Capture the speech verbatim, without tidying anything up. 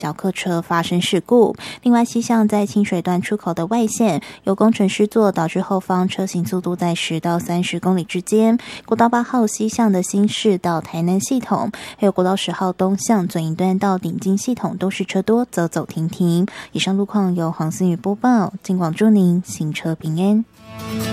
小客车发生事故。另外，西向在清水段出口的外线有工程施作，导致后方车行速度在十到三十公里之间。国道八号西向的新市到台南系统，还有国道十号东向左营段到顶金系统都是车多，走走停停。以上路况由黄思雨播报，尽管祝您行车平安。